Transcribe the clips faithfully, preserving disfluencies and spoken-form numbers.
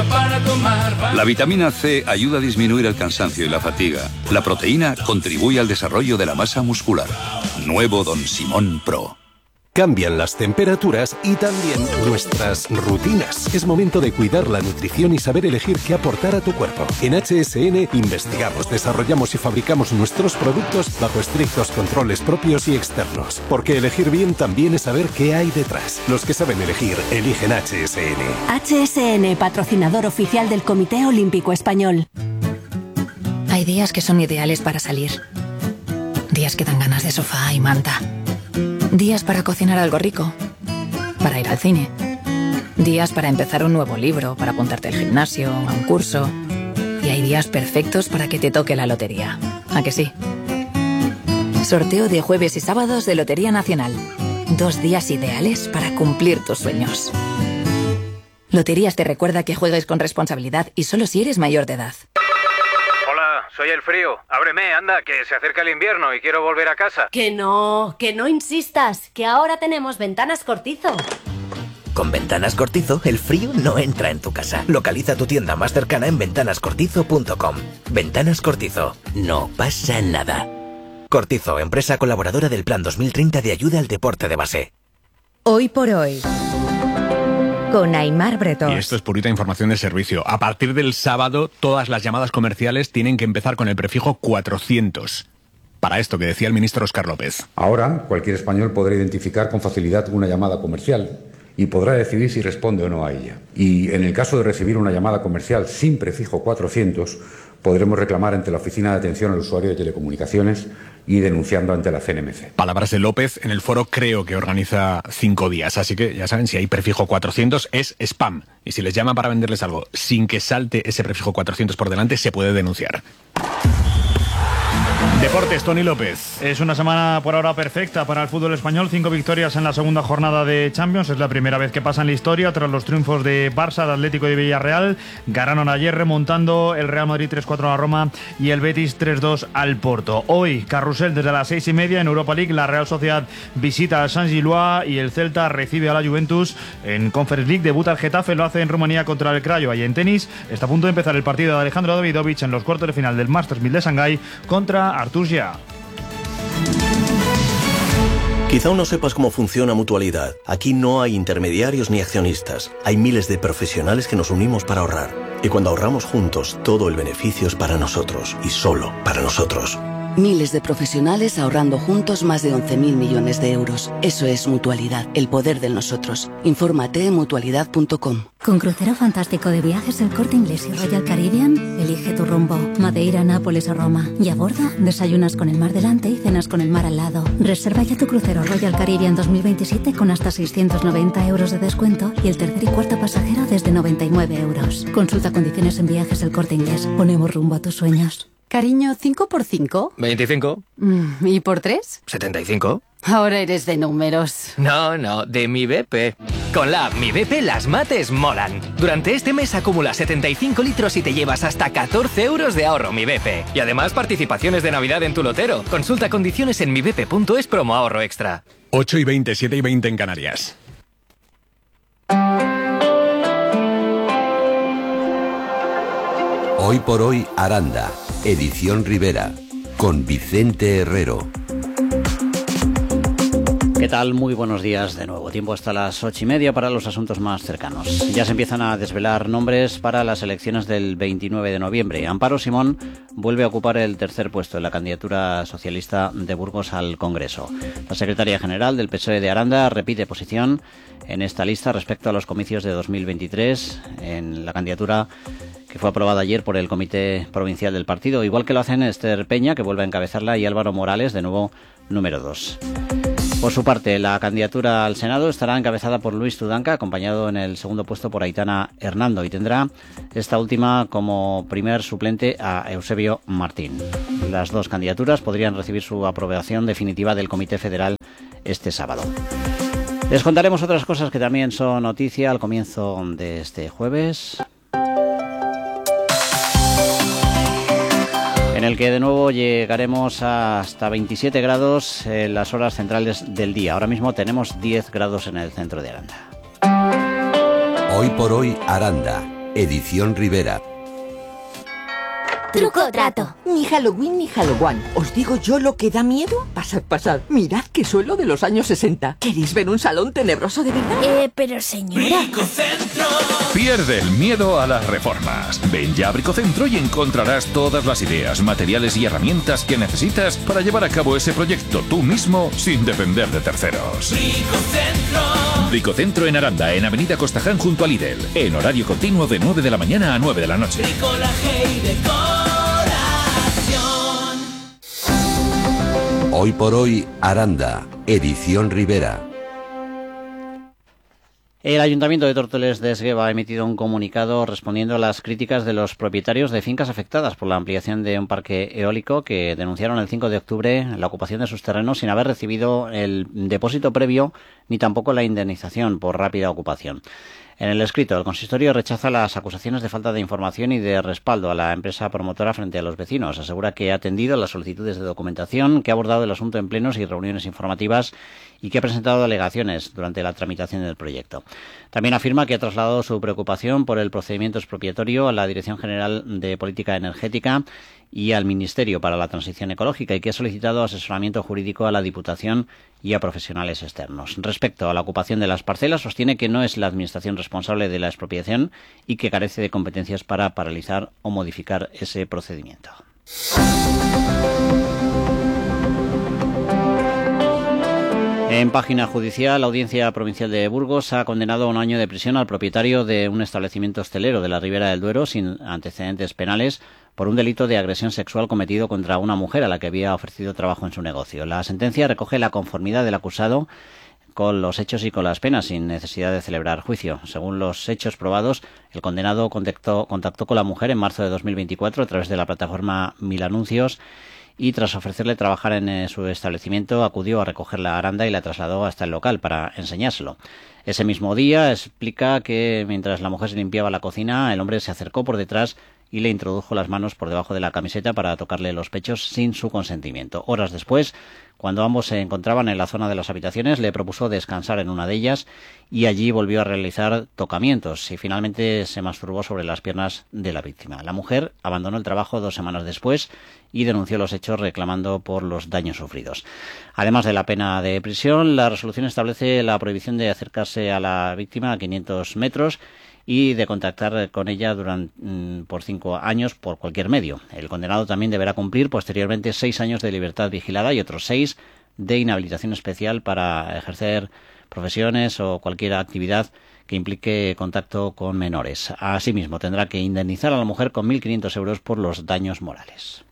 listo para tomar. La vitamina C ayuda a disminuir el cansancio y la fatiga. La proteína contribuye al desarrollo de la masa muscular. Nuevo Don Simón Pro. Cambian las temperaturas y también nuestras rutinas. Es momento de cuidar la nutrición y saber elegir qué aportar a tu cuerpo. En H S N investigamos, desarrollamos y fabricamos nuestros productos bajo estrictos controles propios y externos. Porque elegir bien también es saber qué hay detrás. Los que saben elegir, eligen H S N. H S N, patrocinador oficial del Comité Olímpico Español. Hay días que son ideales para salir. Días que dan ganas de sofá y manta. Días para cocinar algo rico, para ir al cine. Días para empezar un nuevo libro, para apuntarte al gimnasio, a un curso. Y hay días perfectos para que te toque la lotería. ¿A que sí? Sorteo de jueves y sábados de Lotería Nacional. Dos días ideales para cumplir tus sueños. Loterías te recuerda que juegues con responsabilidad y solo si eres mayor de edad. Soy el frío. Ábreme, anda, que se acerca el invierno y quiero volver a casa. Que no, que no insistas, que ahora tenemos Ventanas Cortizo. Con Ventanas Cortizo, el frío no entra en tu casa. Localiza tu tienda más cercana en ventanas cortizo punto com. Ventanas Cortizo. No pasa nada. Cortizo, empresa colaboradora del Plan dos mil treinta de ayuda al deporte de base. Hoy por hoy, con Aimar Bretón. Y esto es purita información de servicio. A partir del sábado, todas las llamadas comerciales tienen que empezar con el prefijo cuatrocientos. Para esto que decía el ministro Óscar López. Ahora, cualquier español podrá identificar con facilidad una llamada comercial y podrá decidir si responde o no a ella. Y en el caso de recibir una llamada comercial sin prefijo cuatrocientos, podremos reclamar ante la Oficina de Atención al Usuario de Telecomunicaciones y denunciando ante la C N M C. Palabras de López en el foro Creo, que organiza cinco días. Así que ya saben, si hay prefijo cuatrocientos es spam. Y si les llaman para venderles algo sin que salte ese prefijo cuatrocientos por delante, se puede denunciar. Deportes, Tony López. Es una semana por ahora perfecta para el fútbol español. Cinco victorias en la segunda jornada de Champions. Es la primera vez que pasa en la historia tras los triunfos de Barça, de Atlético y de Villarreal. Ganaron ayer remontando el Real Madrid tres cuatro a la Roma y el Betis tres dos al Porto. Hoy, carrusel desde las seis y media en Europa League. La Real Sociedad visita al Saint-Gilloise y el Celta recibe a la Juventus. En Conference League debuta el Getafe, lo hace en Rumanía contra el Crayo. Y en tenis está a punto de empezar el partido de Alejandro Davidovich en los cuartos de final del Masters mil de Shanghái contra Artur Gia. Quizá aún no sepas cómo funciona Mutualidad. Aquí no hay intermediarios ni accionistas. Hay miles de profesionales que nos unimos para ahorrar. Y cuando ahorramos juntos, todo el beneficio es para nosotros y solo para nosotros. Miles de profesionales ahorrando juntos más de once mil millones de euros. Eso es Mutualidad, el poder del nosotros. Infórmate en mutualidad punto com. Con crucero fantástico de viajes El Corte Inglés y Royal Caribbean, elige tu rumbo. Madeira, Nápoles o Roma. Y a bordo, desayunas con el mar delante y cenas con el mar al lado. Reserva ya tu crucero Royal Caribbean dos mil veintisiete con hasta seiscientos noventa euros de descuento y el tercer y cuarto pasajero desde noventa y nueve euros. Consulta condiciones en Viajes El Corte Inglés. Ponemos rumbo a tus sueños. Cariño, ¿cinco por cinco? veinticinco. Mm, ¿Y por tres? setenta y cinco. Ahora eres de números. No, no, de Mi B P. Con la app Mi B P las mates molan. Durante este mes acumula setenta y cinco litros y te llevas hasta catorce euros de ahorro Mi B P. Y además participaciones de Navidad en tu lotero. Consulta condiciones en mi b p punto es promo ahorro extra. ocho y veinte, siete y veinte en Canarias. Hoy por hoy, Aranda, edición Rivera, con Vicente Herrero. ¿Qué tal? Muy buenos días de nuevo. Tiempo hasta las ocho y media para los asuntos más cercanos. Ya se empiezan a desvelar nombres para las elecciones del veintinueve de noviembre. Amparo Simón vuelve a ocupar el tercer puesto en la candidatura socialista de Burgos al Congreso. La secretaria general del P S O E de Aranda repite posición en esta lista respecto a los comicios de dos mil veintitrés en la candidatura que fue aprobada ayer por el Comité Provincial del Partido, igual que lo hacen Esther Peña, que vuelve a encabezarla, y Álvaro Morales, de nuevo número dos. Por su parte, la candidatura al Senado estará encabezada por Luis Tudanca, acompañado en el segundo puesto por Aitana Hernando, y tendrá esta última como primer suplente a Eusebio Martín. Las dos candidaturas podrían recibir su aprobación definitiva del Comité Federal este sábado. Les contaremos otras cosas que también son noticia al comienzo de este jueves, en el que de nuevo llegaremos hasta veintisiete grados en las horas centrales del día. Ahora mismo tenemos diez grados en el centro de Aranda. Hoy por hoy, Aranda, Edición Rivera. Truco o trato. Ni Halloween ni Halloween. ¿Os digo yo lo que da miedo? Pasad, pasad. Mirad qué suelo de los años sesenta. ¿Queréis ver un salón tenebroso de verdad? Eh, pero señora... Bricocentro. Pierde el miedo a las reformas. Ven ya a Bricocentro y encontrarás todas las ideas, materiales y herramientas que necesitas para llevar a cabo ese proyecto tú mismo sin depender de terceros. Bricocentro. Bricocentro en Aranda, en Avenida Costaján junto a Lidl. En horario continuo de nueve de la mañana a nueve de la noche. Bricolaje y decoración. Hoy por hoy, Aranda. Edición Rivera. El Ayuntamiento de Tórtoles de Esgueva ha emitido un comunicado respondiendo a las críticas de los propietarios de fincas afectadas por la ampliación de un parque eólico que denunciaron el cinco de octubre la ocupación de sus terrenos sin haber recibido el depósito previo ni tampoco la indemnización por rápida ocupación. En el escrito, el consistorio rechaza las acusaciones de falta de información y de respaldo a la empresa promotora frente a los vecinos. Asegura que ha atendido las solicitudes de documentación, que ha abordado el asunto en plenos y reuniones informativas y que ha presentado alegaciones durante la tramitación del proyecto. También afirma que ha trasladado su preocupación por el procedimiento expropiatorio a la Dirección General de Política Energética y al Ministerio para la Transición Ecológica y que ha solicitado asesoramiento jurídico a la Diputación y a profesionales externos. Respecto a la ocupación de las parcelas, sostiene que no es la Administración responsable de la expropiación y que carece de competencias para paralizar o modificar ese procedimiento. En página judicial, la Audiencia Provincial de Burgos ha condenado a un año de prisión al propietario de un establecimiento hostelero de la Ribera del Duero sin antecedentes penales por un delito de agresión sexual cometido contra una mujer a la que había ofrecido trabajo en su negocio. La sentencia recoge la conformidad del acusado con los hechos y con las penas sin necesidad de celebrar juicio. Según los hechos probados, el condenado contactó, contactó con la mujer en marzo de dos mil veinticuatro a través de la plataforma Mil Anuncios y tras ofrecerle trabajar en eh, su establecimiento acudió a recoger la aranda y la trasladó hasta el local para enseñárselo. Ese mismo día explica que mientras la mujer se limpiaba la cocina, el hombre se acercó por detrás y le introdujo las manos por debajo de la camiseta para tocarle los pechos sin su consentimiento. Horas después, cuando ambos se encontraban en la zona de las habitaciones, le propuso descansar en una de ellas y allí volvió a realizar tocamientos y finalmente se masturbó sobre las piernas de la víctima. La mujer abandonó el trabajo dos semanas después y denunció los hechos reclamando por los daños sufridos. Además de la pena de prisión, la resolución establece la prohibición de acercarse a la víctima a quinientos metros y de contactar con ella durante, mm, por cinco años por cualquier medio. El condenado también deberá cumplir posteriormente seis años de libertad vigilada y otros seis de inhabilitación especial para ejercer profesiones o cualquier actividad que implique contacto con menores. Asimismo, tendrá que indemnizar a la mujer con mil quinientos euros por los daños morales.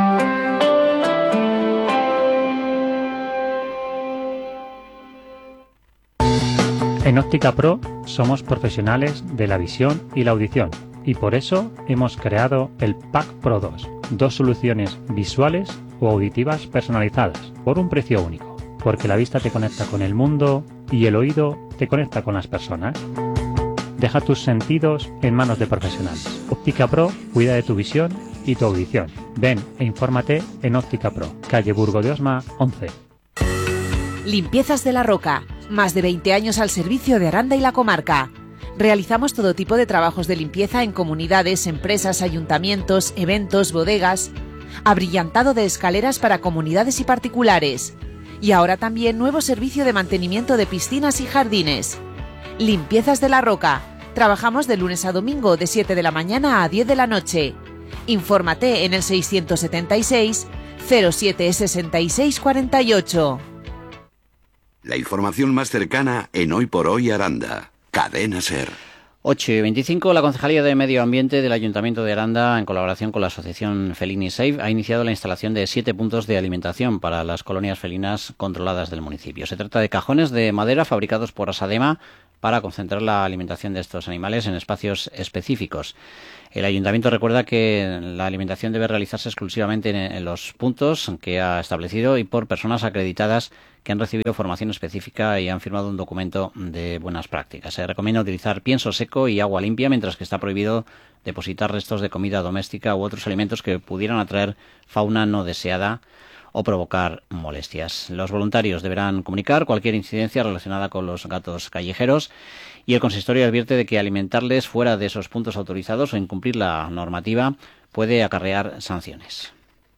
En Óptica Pro somos profesionales de la visión y la audición y por eso hemos creado el Pack Pro dos, dos soluciones visuales o auditivas personalizadas por un precio único, porque la vista te conecta con el mundo y el oído te conecta con las personas. Deja tus sentidos en manos de profesionales. Óptica Pro cuida de tu visión y tu audición. Ven e infórmate en Óptica Pro, calle Burgo de Osma once. Limpiezas de la Roca. Más de veinte años al servicio de Aranda y la comarca. Realizamos todo tipo de trabajos de limpieza en comunidades, empresas, ayuntamientos, eventos, bodegas. Abrillantado de escaleras para comunidades y particulares. Y ahora también nuevo servicio de mantenimiento de piscinas y jardines. Limpiezas de la Roca. Trabajamos de lunes a domingo de siete de la mañana a diez de la noche. Infórmate en el seiscientos setenta y seis cero siete sesenta y seis cuarenta y ocho. La información más cercana en Hoy por Hoy Aranda. Cadena SER. ocho y veinticinco, la Concejalía de Medio Ambiente del Ayuntamiento de Aranda, en colaboración con la Asociación Felini Safe, ha iniciado la instalación de siete puntos de alimentación para las colonias felinas controladas del municipio. Se trata de cajones de madera fabricados por Asadema para concentrar la alimentación de estos animales en espacios específicos. El Ayuntamiento recuerda que la alimentación debe realizarse exclusivamente en los puntos que ha establecido y por personas acreditadas que han recibido formación específica y han firmado un documento de buenas prácticas. Se recomienda utilizar pienso seco y agua limpia, mientras que está prohibido depositar restos de comida doméstica u otros alimentos que pudieran atraer fauna no deseada o provocar molestias. Los voluntarios deberán comunicar cualquier incidencia relacionada con los gatos callejeros y el consistorio advierte de que alimentarles fuera de esos puntos autorizados o incumplir la normativa puede acarrear sanciones.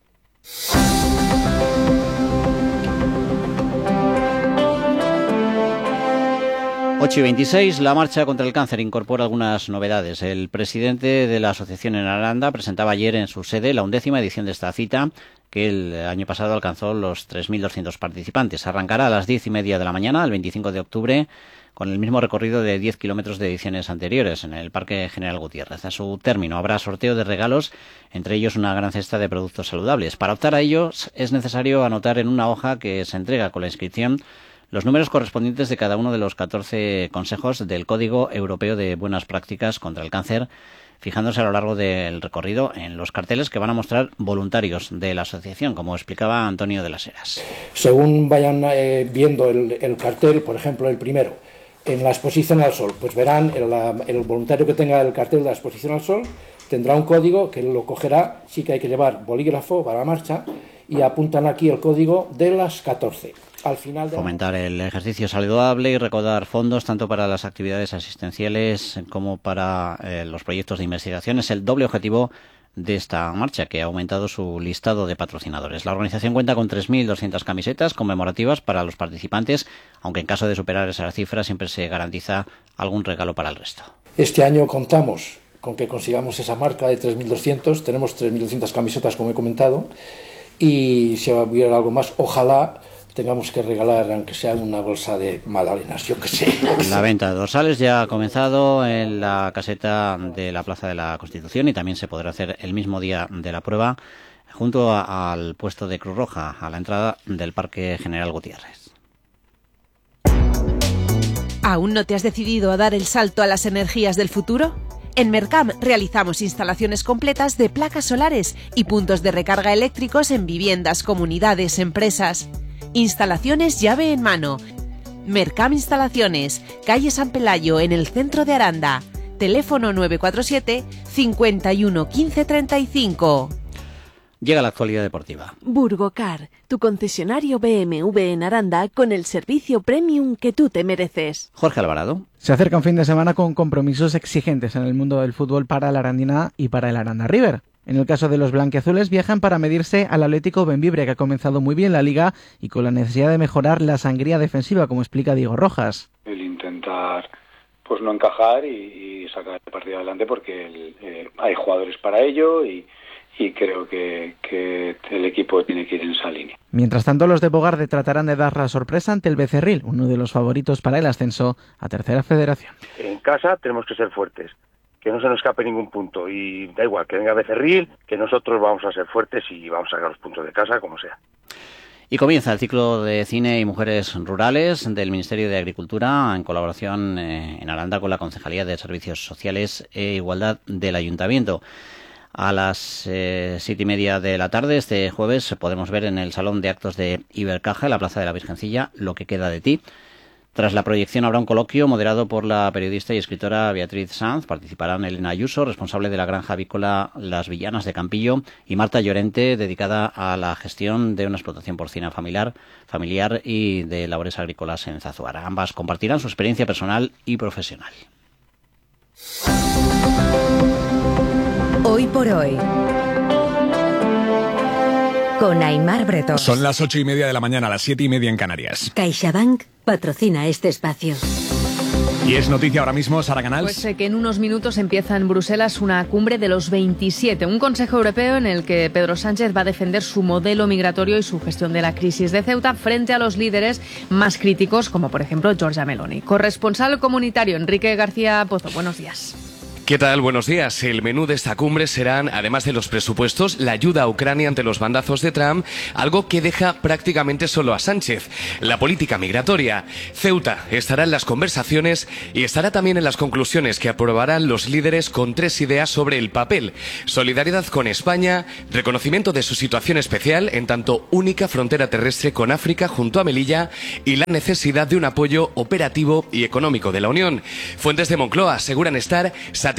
ocho y veintiséis, la marcha contra el cáncer incorpora algunas novedades. El presidente de la asociación en Aranda presentaba ayer en su sede la undécima edición de esta cita, que el año pasado alcanzó los tres mil doscientos participantes. Arrancará a las diez y media de la mañana, el veinticinco de octubre, con el mismo recorrido de diez kilómetros de ediciones anteriores en el Parque General Gutiérrez. A su término habrá sorteo de regalos, entre ellos una gran cesta de productos saludables. Para optar a ellos es necesario anotar en una hoja que se entrega con la inscripción los números correspondientes de cada uno de los catorce consejos del Código Europeo de Buenas Prácticas contra el Cáncer, fijándose a lo largo del recorrido en los carteles que van a mostrar voluntarios de la asociación, como explicaba Antonio de las Heras. Según vayan eh, viendo el, el cartel, por ejemplo, el primero, en la exposición al sol, pues verán el, el voluntario que tenga el cartel de la exposición al sol tendrá un código que lo cogerá, sí que hay que llevar bolígrafo para la marcha, y apuntan aquí el código de las catorce. Al final de... Fomentar el ejercicio saludable y recaudar fondos tanto para las actividades asistenciales como para eh, los proyectos de investigación es el doble objetivo de esta marcha, que ha aumentado su listado de patrocinadores. La organización cuenta con tres mil doscientas camisetas conmemorativas para los participantes, aunque en caso de superar esa cifra siempre se garantiza algún regalo para el resto. Este año contamos con que consigamos esa marca de tres mil doscientos, tenemos tres mil doscientas camisetas, como he comentado, y si hubiera algo más, ojalá tengamos que regalar, aunque sea una bolsa de magdalenas, yo que sé. La venta de dorsales ya ha comenzado en la caseta de la Plaza de la Constitución y también se podrá hacer el mismo día de la prueba junto a, al puesto de Cruz Roja, a la entrada del Parque General Gutiérrez. ¿Aún no te has decidido a dar el salto a las energías del futuro? En Mercam realizamos instalaciones completas de placas solares y puntos de recarga eléctricos en viviendas, comunidades, empresas. Instalaciones llave en mano. Mercam Instalaciones, calle San Pelayo, en el centro de Aranda. Teléfono nueve cuatro siete, cincuenta y uno, quince, treinta y cinco. Llega la actualidad deportiva. Burgocar, tu concesionario B M W en Aranda con el servicio premium que tú te mereces. Jorge Alvarado. Se acerca un fin de semana con compromisos exigentes en el mundo del fútbol para la Arandina y para el Aranda River. En el caso de los blanquiazules viajan para medirse al Atlético Bembibre, que ha comenzado muy bien la liga y con la necesidad de mejorar la sangría defensiva, como explica Diego Rojas. El intentar pues no encajar y, y sacar el partido adelante porque el, eh, hay jugadores para ello y, y creo que, que el equipo tiene que ir en esa línea. Mientras tanto, los de Bogarde tratarán de dar la sorpresa ante el Becerril, uno de los favoritos para el ascenso a Tercera Federación. En casa tenemos que ser fuertes, que no se nos escape ningún punto y da igual que venga Becerril, que nosotros vamos a ser fuertes y vamos a sacar los puntos de casa como sea. Y comienza el ciclo de cine y mujeres rurales del Ministerio de Agricultura en colaboración eh, en Aranda con la Concejalía de Servicios Sociales e Igualdad del Ayuntamiento. A las eh, siete y media de la tarde este jueves podemos ver en el Salón de Actos de Ibercaja, en la Plaza de la Virgencilla, Lo que queda de ti. Tras la proyección habrá un coloquio moderado por la periodista y escritora Beatriz Sanz. Participarán Elena Ayuso, responsable de la granja avícola Las Villanas de Campillo, y Marta Llorente, dedicada a la gestión de una explotación porcina familiar, familiar y de labores agrícolas en Zazuara. Ambas compartirán su experiencia personal y profesional. Hoy por hoy, con Aimar Bretón. Son las ocho y media de la mañana, las siete y media en Canarias. CaixaBank patrocina este espacio. Y es noticia ahora mismo, Sara Canals. Pues eh, que en unos minutos empieza en Bruselas una cumbre de los veintisiete, un Consejo Europeo en el que Pedro Sánchez va a defender su modelo migratorio y su gestión de la crisis de Ceuta frente a los líderes más críticos, como por ejemplo Giorgia Meloni. Corresponsal comunitario Enrique García Pozo, buenos días. ¿Qué tal? Buenos días. El menú de esta cumbre serán, además de los presupuestos, la ayuda a Ucrania ante los bandazos de Trump, algo que deja prácticamente solo a Sánchez, la política migratoria. Ceuta estará en las conversaciones y estará también en las conclusiones que aprobarán los líderes con tres ideas sobre el papel: solidaridad con España, reconocimiento de su situación especial en tanto única frontera terrestre con África junto a Melilla y la necesidad de un apoyo operativo y económico de la Unión. Fuentes de Moncloa aseguran estar satisfechos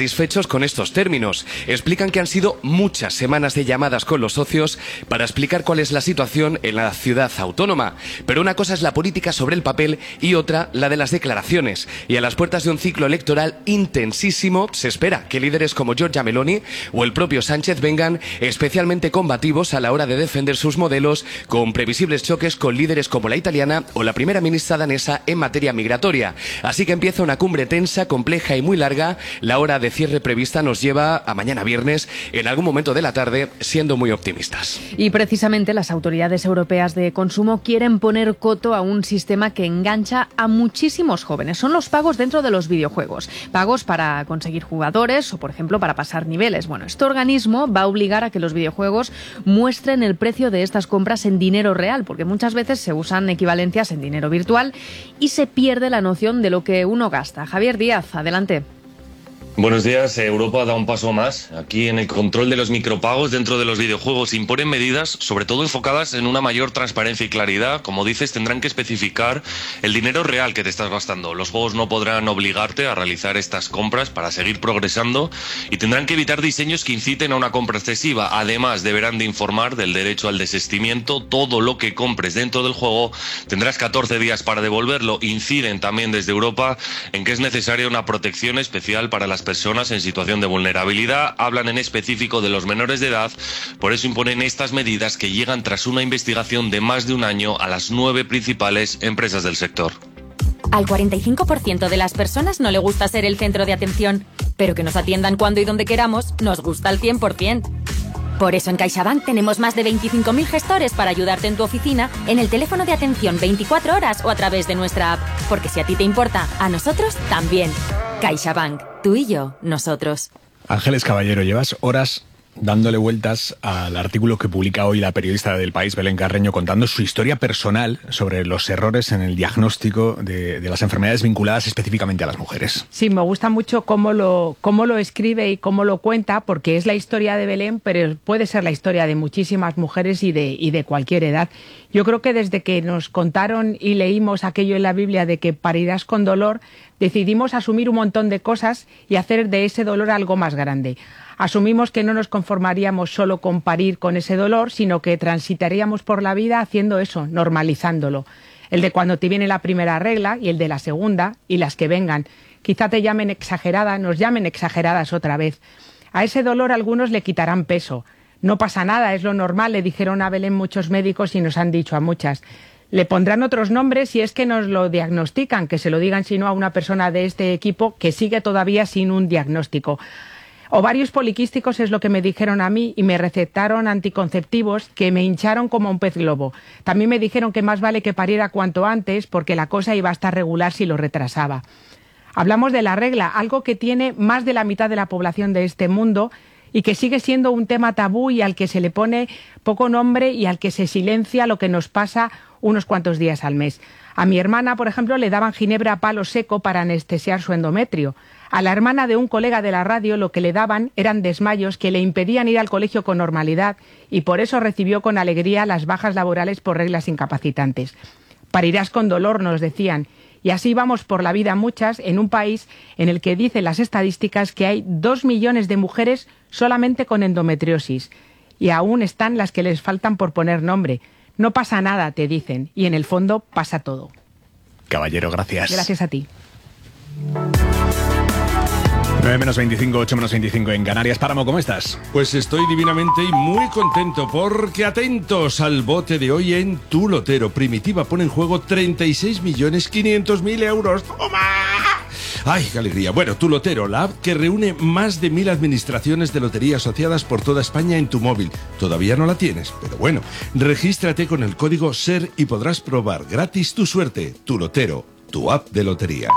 satisfechos con estos términos. Explican que han sido muchas semanas de llamadas con los socios para explicar cuál es la situación en la ciudad autónoma. Pero una cosa es la política sobre el papel y otra la de las declaraciones. Y a las puertas de un ciclo electoral intensísimo, se espera que líderes como Giorgia Meloni o el propio Sánchez vengan especialmente combativos a la hora de defender sus modelos, con previsibles choques con líderes como la italiana o la primera ministra danesa en materia migratoria. Así que empieza una cumbre tensa, compleja y muy larga. La hora de cierre prevista nos lleva a mañana viernes, en algún momento de la tarde, siendo muy optimistas. Y precisamente las autoridades europeas de consumo quieren poner coto a un sistema que engancha a muchísimos jóvenes. Son los pagos dentro de los videojuegos. Pagos para conseguir jugadores o, por ejemplo, para pasar niveles. Bueno, este organismo va a obligar a que los videojuegos muestren el precio de estas compras en dinero real, porque muchas veces se usan equivalencias en dinero virtual y se pierde la noción de lo que uno gasta. Javier Díaz, adelante. Buenos días. Europa da un paso más. Aquí en el control de los micropagos dentro de los videojuegos imponen medidas, sobre todo enfocadas en una mayor transparencia y claridad. Como dices, tendrán que especificar el dinero real que te estás gastando. Los juegos no podrán obligarte a realizar estas compras para seguir progresando y tendrán que evitar diseños que inciten a una compra excesiva. Además, deberán de informar del derecho al desistimiento. Todo lo que compres dentro del juego tendrás catorce días para devolverlo. Inciden también desde Europa en que es necesaria una protección especial para las personas en situación de vulnerabilidad. Hablan en específico de los menores de edad, por eso imponen estas medidas que llegan tras una investigación de más de un año a las nueve principales empresas del sector. Al cuarenta y cinco por ciento de las personas no le gusta ser el centro de atención, pero que nos atiendan cuando y donde queramos nos gusta al cien por ciento. Por eso en CaixaBank tenemos más de veinticinco mil gestores para ayudarte en tu oficina, en el teléfono de atención veinticuatro horas o a través de nuestra app. Porque si a ti te importa, a nosotros también. CaixaBank. Tú y yo, nosotros. Ángeles Caballero, llevas horas dándole vueltas al artículo que publica hoy la periodista del País, Belén Carreño, contando su historia personal sobre los errores en el diagnóstico de, de las enfermedades vinculadas específicamente a las mujeres. Sí, me gusta mucho cómo lo, cómo lo escribe y cómo lo cuenta, porque es la historia de Belén, pero puede ser la historia de muchísimas mujeres y de, y de cualquier edad. Yo creo que desde que nos contaron y leímos aquello en la Biblia de que parirás con dolor, decidimos asumir un montón de cosas y hacer de ese dolor algo más grande. Asumimos que no nos conformaríamos solo con parir con ese dolor, sino que transitaríamos por la vida haciendo eso, normalizándolo. El de cuando te viene la primera regla y el de la segunda y las que vengan. Quizá te llamen exagerada, nos llamen exageradas otra vez. A ese dolor algunos le quitarán peso. No pasa nada, es lo normal, le dijeron a Belén muchos médicos y nos han dicho a muchas. Le pondrán otros nombres si es que nos lo diagnostican, que se lo digan sino a una persona de este equipo que sigue todavía sin un diagnóstico. Ovarios poliquísticos es lo que me dijeron a mí y me recetaron anticonceptivos que me hincharon como un pez globo. También me dijeron que más vale que pariera cuanto antes porque la cosa iba a estar regular si lo retrasaba. Hablamos de la regla, algo que tiene más de la mitad de la población de este mundo y que sigue siendo un tema tabú y al que se le pone poco nombre y al que se silencia lo que nos pasa unos cuantos días al mes. A mi hermana, por ejemplo, le daban ginebra a palo seco para anestesiar su endometrio. A la hermana de un colega de la radio lo que le daban eran desmayos que le impedían ir al colegio con normalidad y por eso recibió con alegría las bajas laborales por reglas incapacitantes. Parirás con dolor, nos decían. Y así vamos por la vida muchas en un país en el que dicen las estadísticas que hay dos millones de mujeres solamente con endometriosis. Y aún están las que les faltan por poner nombre. No pasa nada, te dicen, y en el fondo pasa todo. Caballero, gracias. Gracias a ti. nueve menos veinticinco, ocho menos veinticinco en Canarias. Páramo, ¿cómo estás? Pues estoy divinamente y muy contento porque atentos al bote de hoy en Tu Lotero. Primitiva pone en juego treinta y seis millones quinientos mil euros. ¡Toma! ¡Ay, qué alegría! Bueno, Tu Lotero, la app que reúne más de mil administraciones de lotería asociadas por toda España en tu móvil. Todavía no la tienes, pero bueno, regístrate con el código SER y podrás probar gratis tu suerte. Tu Lotero, tu app de loterías.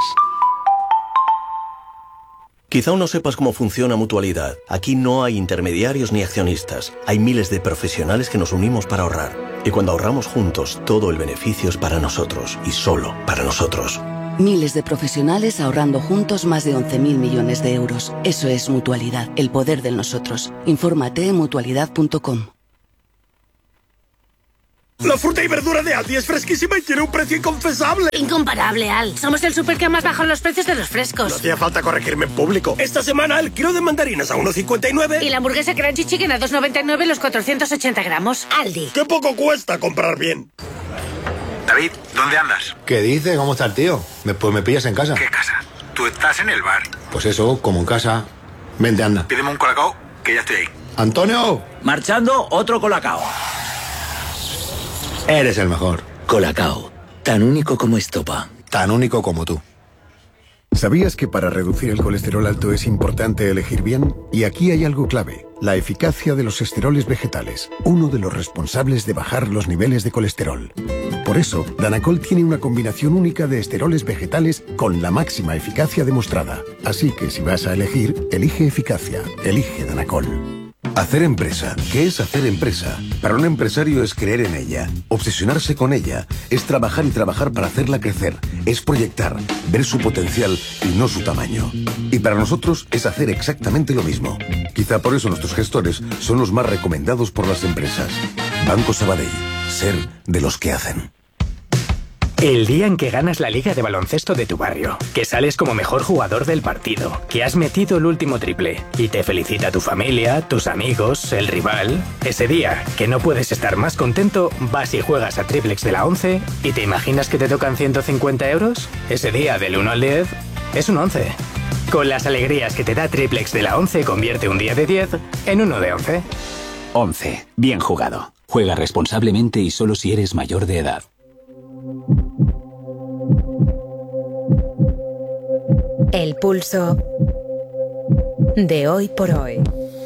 Quizá aún no sepas cómo funciona Mutualidad. Aquí no hay intermediarios ni accionistas. Hay miles de profesionales que nos unimos para ahorrar. Y cuando ahorramos juntos, todo el beneficio es para nosotros y solo para nosotros. Miles de profesionales ahorrando juntos más de once mil millones de euros. Eso es Mutualidad, el poder del nosotros. Infórmate en mutualidad punto com. La fruta y verdura de Aldi es fresquísima y tiene un precio inconfesable. Incomparable, Al. Somos el súper que más bajan los precios de los frescos. No hacía falta corregirme en público. Esta semana el kilo de mandarinas a uno cincuenta y nueve. Y la hamburguesa Crunchy Chicken a dos noventa y nueve los cuatrocientos ochenta gramos. Aldi. ¡Qué poco cuesta comprar bien! David, ¿dónde andas? ¿Qué dice? ¿Cómo está el tío? Me- Pues me pillas en casa. ¿Qué casa? Tú estás en el bar. Pues eso, como en casa. Vente, anda. Pídeme un colacao, que ya estoy ahí. ¡Antonio! Marchando, otro colacao. Eres el mejor. Colacao, tan único como estopa. Tan único como tú. ¿Sabías que para reducir el colesterol alto es importante elegir bien? Y aquí hay algo clave, la eficacia de los esteroles vegetales, uno de los responsables de bajar los niveles de colesterol. Por eso, Danacol tiene una combinación única de esteroles vegetales con la máxima eficacia demostrada. Así que si vas a elegir, elige eficacia, elige Danacol. Hacer empresa. ¿Qué es hacer empresa? Para un empresario es creer en ella, obsesionarse con ella, es trabajar y trabajar para hacerla crecer, es proyectar, ver su potencial y no su tamaño. Y para nosotros es hacer exactamente lo mismo. Quizá por eso nuestros gestores son los más recomendados por las empresas. Banco Sabadell. Ser de los que hacen. El día en que ganas la liga de baloncesto de tu barrio, que sales como mejor jugador del partido, que has metido el último triple y te felicita tu familia, tus amigos, el rival. Ese día, que no puedes estar más contento, vas y juegas a Triplex de la once y te imaginas que te tocan ciento cincuenta euros. Ese día, del uno al diez, es un once. Con las alegrías que te da Triplex de la once, convierte un día de diez en uno de once. once. Bien jugado. Juega responsablemente y solo si eres mayor de edad. El pulso de hoy por hoy.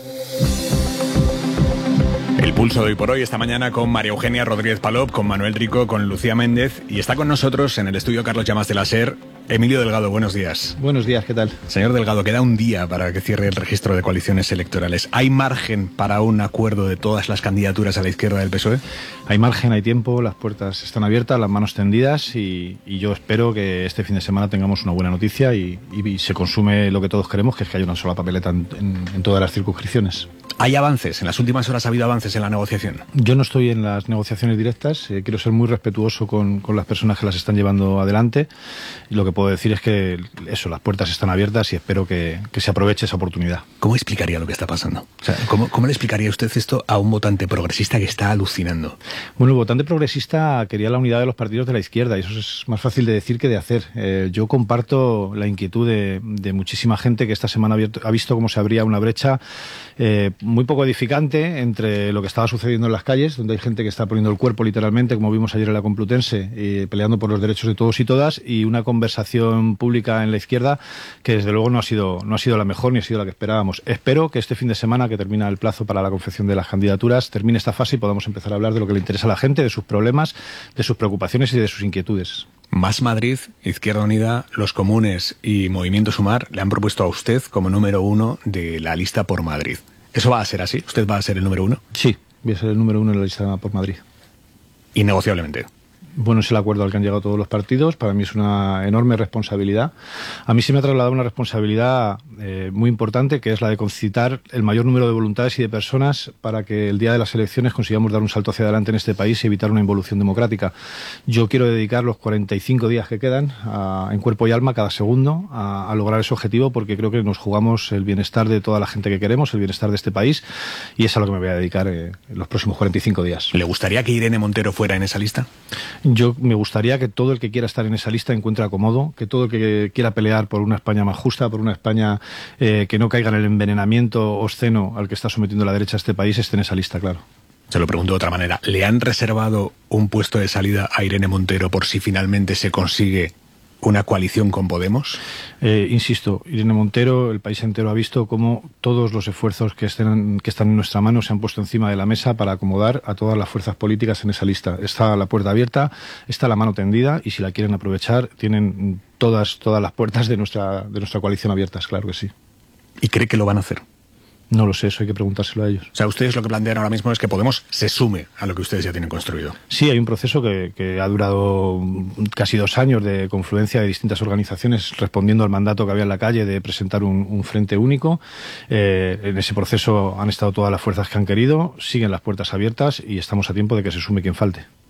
El pulso de hoy por hoy, esta mañana con María Eugenia Rodríguez Palop, con Manuel Rico, con Lucía Méndez, y está con nosotros en el estudio Carlos Llamas de la SER, Emilio Delgado. Buenos días. Buenos días, ¿qué tal? Señor Delgado, queda un día para que cierre el registro de coaliciones electorales. ¿Hay margen para un acuerdo de todas las candidaturas a la izquierda del P S O E? Hay margen, hay tiempo, las puertas están abiertas, las manos tendidas, y, y yo espero que este fin de semana tengamos una buena noticia y, y, y se consume lo que todos queremos, que es que haya una sola papeleta en, en, en todas las circunscripciones. ¿Hay avances? ¿En las últimas horas ha habido avances en la negociación? Yo no estoy en las negociaciones directas, eh, quiero ser muy respetuoso con, con las personas que las están llevando adelante. Y lo que puedo decir es que eso, las puertas están abiertas y espero que, que se aproveche esa oportunidad. ¿Cómo explicaría lo que está pasando? O sea, ¿cómo, ¿Cómo le explicaría usted esto a un votante progresista que está alucinando? Bueno, el votante progresista quería la unidad de los partidos de la izquierda y eso es más fácil de decir que de hacer. Eh, yo comparto la inquietud de, de muchísima gente que esta semana ha, abierto, ha visto cómo se abría una brecha eh, muy poco edificante entre lo que estaba sucediendo en las calles, donde hay gente que está poniendo el cuerpo literalmente, como vimos ayer en la Complutense, eh, peleando por los derechos de todos y todas, y una conversación pública en la izquierda que desde luego no ha sido no ha sido la mejor ni ha sido la que esperábamos. Espero que este fin de semana, que termina el plazo para la confección de las candidaturas, termine esta fase y podamos empezar a hablar de lo que le interesa a la gente, de sus problemas, de sus preocupaciones y de sus inquietudes. Más Madrid, Izquierda Unida, Los Comunes y Movimiento Sumar le han propuesto a usted como número uno de la lista por Madrid. ¿Eso va a ser así? ¿Usted va a ser el número uno? Sí, voy a ser el número uno en la lista por Madrid. Innegociablemente. Bueno, es el acuerdo al que han llegado todos los partidos. Para mí es una enorme responsabilidad. A mí se me ha trasladado una responsabilidad eh, muy importante, que es la de concitar el mayor número de voluntades y de personas para que el día de las elecciones consigamos dar un salto hacia adelante en este país y evitar una involución democrática. Yo quiero dedicar los cuarenta y cinco días que quedan a, en cuerpo y alma, cada segundo, a, a lograr ese objetivo, porque creo que nos jugamos el bienestar de toda la gente que queremos, el bienestar de este país, y es a lo que me voy a dedicar eh, en los próximos cuarenta y cinco días. ¿Le gustaría que Irene Montero fuera en esa lista? Yo me gustaría que todo el que quiera estar en esa lista encuentre acomodo, que todo el que quiera pelear por una España más justa, por una España eh, que no caiga en el envenenamiento obsceno al que está sometiendo la derecha a este país, esté en esa lista, claro. Se lo pregunto de otra manera. ¿Le han reservado un puesto de salida a Irene Montero por si finalmente se consigue una coalición con Podemos? Eh, insisto, Irene Montero, el país entero ha visto cómo todos los esfuerzos que, estén, que están en nuestra mano se han puesto encima de la mesa para acomodar a todas las fuerzas políticas en esa lista. Está la puerta abierta, está la mano tendida, y si la quieren aprovechar, tienen todas, todas las puertas de nuestra, de nuestra coalición abiertas, claro que sí. ¿Y cree que lo van a hacer? No lo sé, eso hay que preguntárselo a ellos. O sea, ustedes lo que plantean ahora mismo es que Podemos se sume a lo que ustedes ya tienen construido. Sí, hay un proceso que, que ha durado casi dos años de confluencia de distintas organizaciones respondiendo al mandato que había en la calle de presentar un, un frente único. Eh, en ese proceso han estado todas las fuerzas que han querido, siguen las puertas abiertas y estamos a tiempo de que se sume quien falte.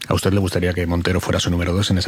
¿A usted le gustaría que Montero fuera su número dos en esa